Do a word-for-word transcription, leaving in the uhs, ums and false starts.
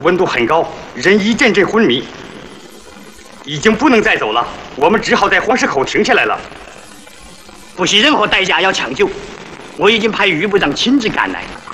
温度很高，人一阵阵昏迷，已经不能再走了。我们只好在黄石口停下来了。 不惜任何代价要抢救，我已经派余部长亲自赶来。